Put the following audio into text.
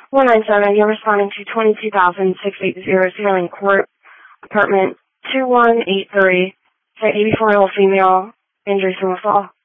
197, you're responding to 22,680 Sterling Court, apartment 2183, site 84-year-old female, injuries from assault.